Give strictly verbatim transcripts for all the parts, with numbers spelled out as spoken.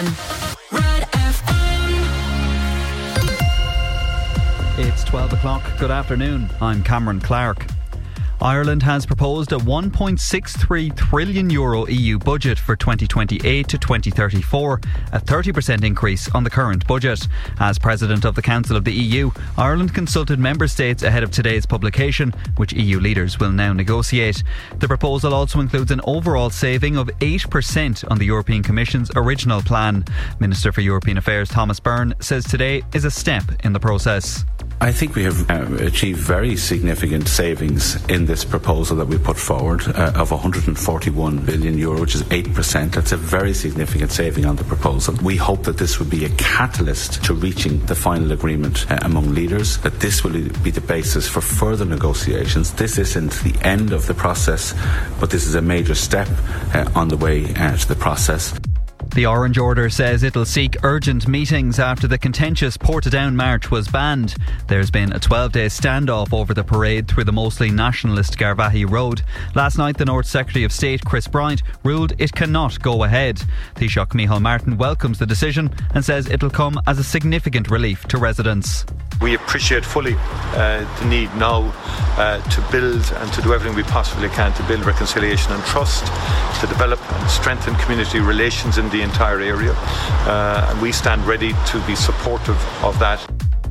Dublin. Red F M. It's twelve o'clock. Good afternoon. I'm Cameron Clark. Ireland has proposed a one point six three trillion euro E U budget for twenty twenty-eight to twenty thirty-four, a thirty percent increase on the current budget. As President of the Council of the E U, Ireland consulted member states ahead of today's publication, which E U leaders will now negotiate. The proposal also includes an overall saving of eight percent on the European Commission's original plan. Minister for European Affairs Thomas Byrne says today is a step in the process. I think we have uh, achieved very significant savings in this proposal that we put forward uh, of one hundred forty-one billion euro, which is eight percent. That's a very significant saving on the proposal. We hope that this will be a catalyst to reaching the final agreement uh, among leaders, that this will be the basis for further negotiations. This isn't the end of the process, but this is a major step uh, on the way uh, to the process. The Orange Order says it'll seek urgent meetings after the contentious Portadown March was banned. There's been a twelve-day standoff over the parade through the mostly nationalist Garvaghey Road. Last night, the North Secretary of State, Chris Bryant, ruled it cannot go ahead. Taoiseach Micheál Martin welcomes the decision and says it'll come as a significant relief to residents. We appreciate fully uh, the need now uh, to build and to do everything we possibly can to build reconciliation and trust, to develop and strengthen community relations in the entire area, uh, and we stand ready to be supportive of that.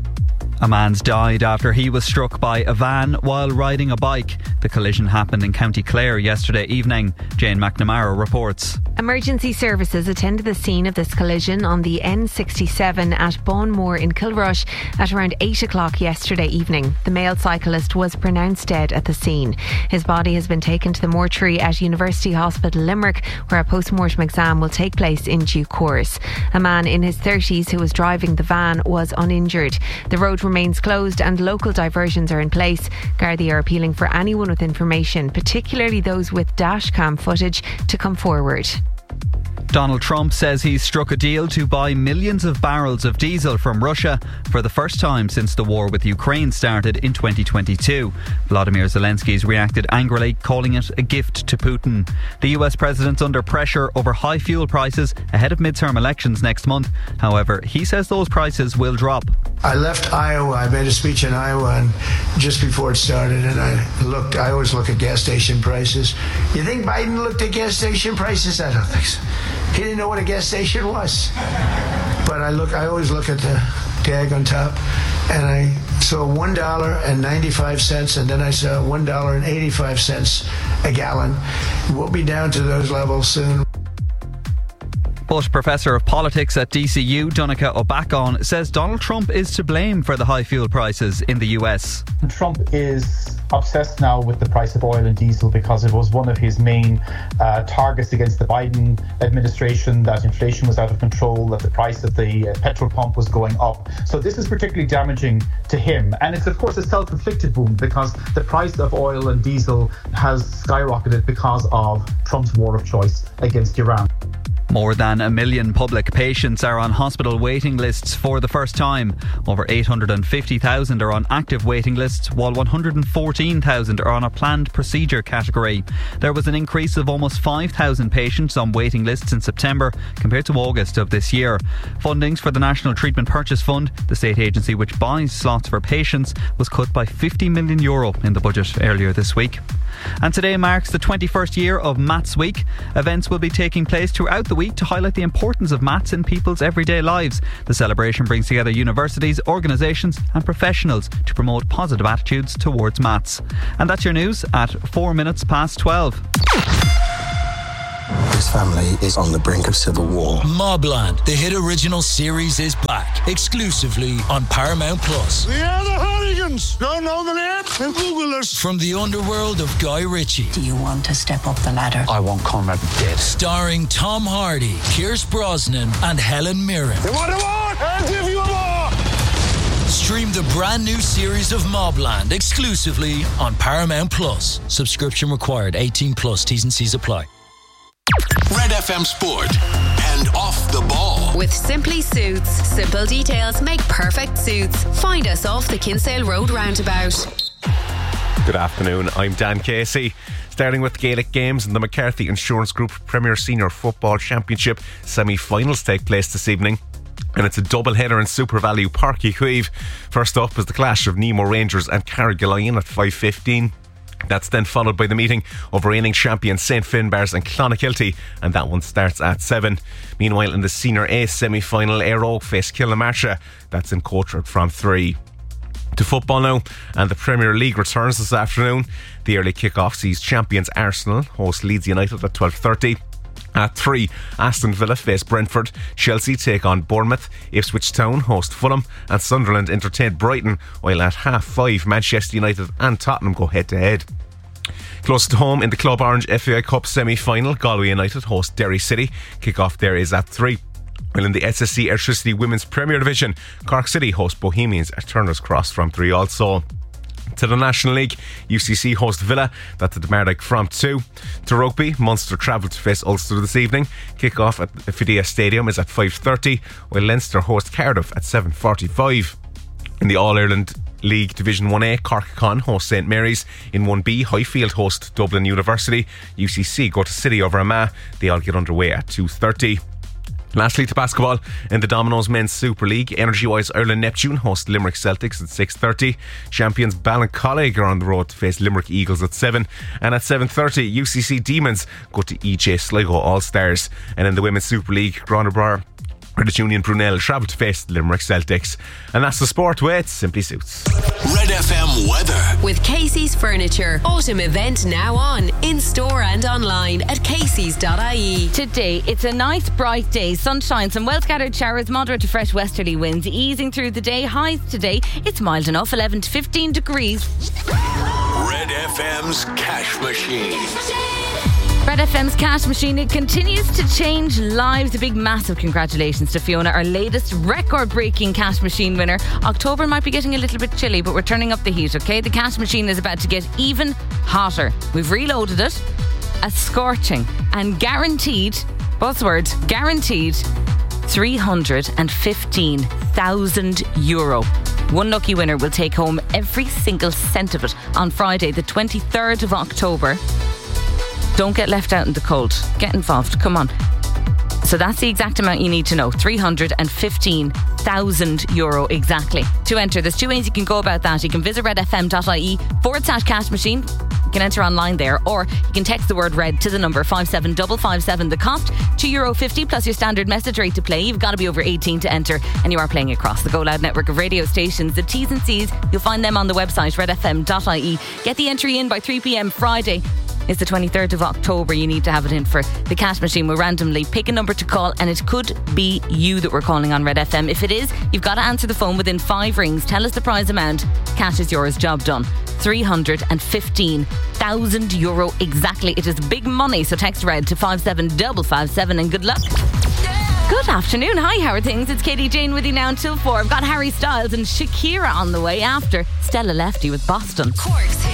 A man's died after he was struck by a van while riding a bike. The collision happened in County Clare yesterday evening. Jane McNamara reports. Emergency services attended the scene of this collision on the N sixty-seven at Bonmore in Kilrush at around eight o'clock yesterday evening. The male cyclist was pronounced dead at the scene. His body has been taken to the mortuary at University Hospital Limerick, where a post-mortem exam will take place in due course. A man in his thirties who was driving the van was uninjured. The road remains closed and local diversions are in place. Gardaí are appealing for anyone with information, particularly those with dashcam footage, to come forward. Donald Trump says he's struck a deal to buy millions of barrels of diesel from Russia for the first time since the war with Ukraine started in twenty twenty-two. Vladimir Zelensky's reacted angrily, calling it a gift to Putin. The U S president's under pressure over high fuel prices ahead of midterm elections next month. However, he says those prices will drop. I left Iowa. I made a speech in Iowa and just before it started, and I looked. I always look at gas station prices. You think Biden looked at gas station prices? I don't think so. He didn't know what a gas station was. But I look. I always look at the tag on top, and I saw one dollar and ninety-five cents, and then I saw one dollar and eighty-five cents a gallon. We'll be down to those levels soon. But Professor of Politics at D C U, Donncha O'Bacon, says Donald Trump is to blame for the high fuel prices in the U S. Trump is obsessed now with the price of oil and diesel because it was one of his main uh, targets against the Biden administration, that inflation was out of control, that the price of the uh, petrol pump was going up. So this is particularly damaging to him. And it's, of course, a self-inflicted wound because the price of oil and diesel has skyrocketed because of Trump's war of choice against Iran. More than a million public patients are on hospital waiting lists for the first time. Over eight hundred fifty thousand are on active waiting lists, while one hundred fourteen thousand are on a planned procedure category. There was an increase of almost five thousand patients on waiting lists in September compared to August of this year. Fundings for the National Treatment Purchase Fund, the state agency which buys slots for patients, was cut by fifty million euro in the budget earlier this week. And today marks the twenty-first year of Maths Week. Events will be taking place throughout the week to highlight the importance of maths in people's everyday lives. The celebration brings together universities, organisations and professionals to promote positive attitudes towards maths. And that's your news at four minutes past twelve. This family is on the brink of civil war. Mobland, the hit original series, is back exclusively on Paramount Plus. We are the Hooligans. Don't know the name? Then Google us. From the underworld of Guy Ritchie. Do you want to step up the ladder? I want Conrad dead. Starring Tom Hardy, Pierce Brosnan and Helen Mirren. You want a war? I'll give you a war. Stream the brand new series of Mobland exclusively on Paramount Plus. Subscription required. eighteen plus. T's and C's apply. Red F M Sport and Off the Ball. With Simply Suits, simple details make perfect suits. Find us off the Kinsale Road roundabout. Good afternoon, I'm Dan Casey. Starting with Gaelic games in the McCarthy Insurance Group Premier Senior Football Championship semi-finals take place this evening. And it's a double header in Super Value Park Cueve. First up is the clash of Nemo Rangers and Carrigaline at five fifteen. That's then followed by the meeting of reigning champions Saint Finbarrs and Clonakilty, and that one starts at seven. Meanwhile, in the Senior A semi-final, Éire Óg face Killamarcha. That's in Courtrai from three. To football now, and the Premier League returns this afternoon. The early kick-off sees champions Arsenal host Leeds United at twelve thirty. At three, Aston Villa face Brentford, Chelsea take on Bournemouth, Ipswich Town host Fulham, and Sunderland entertain Brighton, while at half five, Manchester United and Tottenham go head to head. Close to home in the Club Orange F A I Cup semi-final, Galway United host Derry City. Kick-off there is at three. While in the S S C Airtricity Women's Premier Division, Cork City host Bohemians at Turner's Cross from three also. To the National League, U C C host Villa, that's at the Mardyke from two. To rugby, Munster travel to face Ulster this evening. Kick-off at the Fidea Stadium is at five thirty, while Leinster host Cardiff at seven forty-five. In the All-Ireland League Division one A, Cork Con host St Mary's. In one B, Highfield host Dublin University. U C C go to City over Armagh. They all get underway at two thirty. Lastly, to basketball, in the Domino's Men's Super League, Energy-wise Ireland Neptune host Limerick Celtics at six thirty. Champions Ballincollig are on the road to face Limerick Eagles at seven. And at seven thirty, U C C Demons go to E J Sligo All-Stars. And in the Women's Super League, Granabrar Credit Union Brunel travel to face Limerick Celtics. And that's the sport with Simply Suits. Red F M weather. With Casey's Furniture. Autumn event now on. In store and online at caseys dot I E. Today, it's a nice bright day. Sunshine, some well scattered showers, moderate to fresh westerly winds easing through the day. Highs today, it's mild enough, eleven to fifteen degrees. Red F M's Cash Machine. Red F M's Cash Machine, it continues to change lives. A big massive congratulations to Fiona, our latest record-breaking Cash Machine winner. October might be getting a little bit chilly, but we're turning up the heat, okay? The Cash Machine is about to get even hotter. We've reloaded it. A scorching and guaranteed, buzzword, guaranteed three hundred fifteen thousand euro. One lucky winner will take home every single cent of it on Friday, the twenty-third of October. Don't get left out in the cold. Get involved. Come on. So that's the exact amount you need to know. three hundred fifteen thousand euro exactly. To enter, there's two ways you can go about that. You can visit redfm.ie forward slash cash machine. You can enter online there, or you can text the word red to the number five seven five five seven. The cost, two euro fifty plus your standard message rate to play. You've got to be over eighteen to enter, and you are playing across the Go Loud network of radio stations. The T's and C's, you'll find them on the website redfm.ie. Get the entry in by three p.m. Friday. It's the twenty-third of October. You need to have it in for the Cash Machine. We'll randomly pick a number to call, and it could be you that we're calling on Red F M. If it is, you've got to answer the phone within five rings. Tell us the prize amount. Cash is yours. Job done. three hundred fifteen thousand euro exactly. It is big money, so text red to five seven five five seven and good luck. Good afternoon. Hi, how are things? It's Katie Jane with you now until four. I've got Harry Styles and Shakira on the way after Stella Lefty with Boston. Cork's